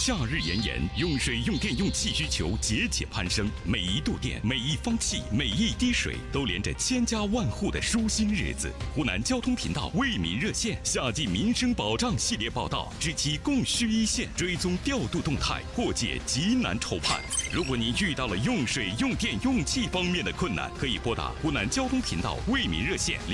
夏日炎炎，用水、用电、用气需求节节攀升，每一度电、每一方气、每一滴水，都连着千家万户的舒心日子。湖南交通频道为民热线夏季民生保障系列报道，知其供需一线，追踪调度动态，破解急难愁盼。如果您遇到了用水、用电、用气方面的困难，可以拨打湖南交通频道为民热线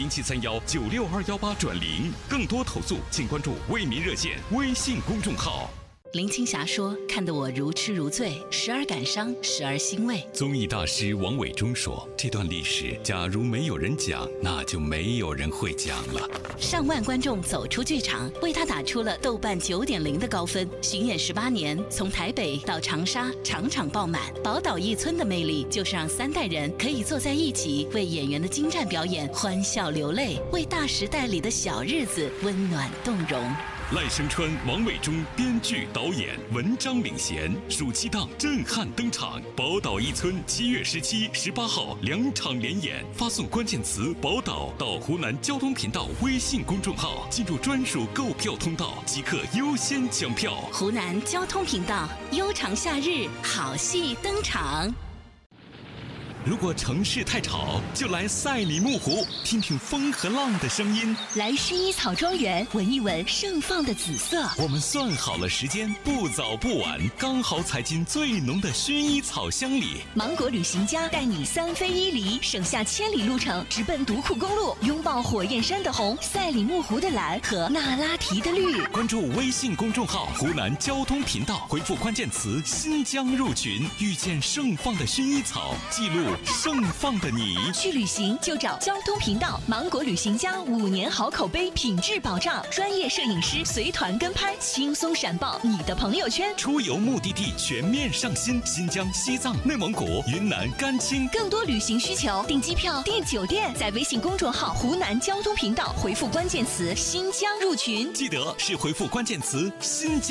0731962218转0。更多投诉，请关注为民热线微信公众号。 林青霞说：“看得我如痴如醉，时而感伤，时而欣慰。” 综艺大师王伟忠说：“这段历史，假如没有人讲，那就没有人会讲了。” 上万观众走出剧场，为他打出了豆瓣9.0的高分。巡演18年，从台北到长沙，场场爆满。宝岛一村的魅力，就是让3代人可以坐在一起，为演员的精湛表演欢笑流泪，为大时代里的小日子温暖动容。 赖声川、王伟忠编剧导演，文章领衔，暑期档震撼登场。宝岛一村7月17、18号2场连演，发送关键词“宝岛”到湖南交通频道微信公众号，进入专属购票通道，即刻优先抢票。 湖南交通频道，悠长夏日，好戏登场。 如果城市太吵，就来赛里木湖，听听风和浪的声音； 来薰衣草庄园，闻一闻盛放的紫色。 我们算好了时间，不早不晚，刚好踩进最浓的薰衣草香里。 芒果旅行家带你3飞1离，省下千里路程，直奔独库公路，拥抱火焰山的红、赛里木湖的蓝和那拉提的绿。 关注微信公众号湖南交通频道，回复关键词新疆入群，遇见盛放的薰衣草，记录盛放的你。 去旅行就找交通频道，芒果旅行家5年好口碑，品质保障，专业摄影师随团跟拍，轻松闪爆你的朋友圈。 出游目的地全面上新，新疆、西藏、内蒙古、云南、甘青。 更多旅行需求，订机票、订酒店，在微信公众号湖南交通频道回复关键词新疆入群， 记得是回复关键词新疆